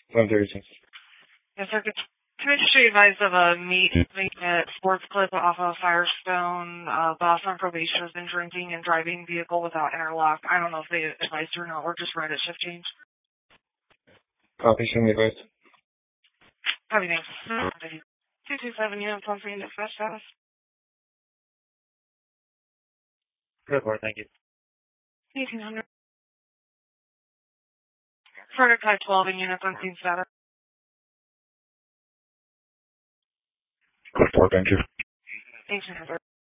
136. Yes, sir. Commission should be advised of a meeting at Sports Clip off of Firestone. Boss on probation has been drinking and driving vehicle without interlock. I don't know if they advised or not, or just right at shift change. Copy, should be advised. Copy, thanks. 227 units on for you dispatch status. Good work, thank you. 1800. Frederick Type 12 in units on scene status. Good work, thank you. 1800.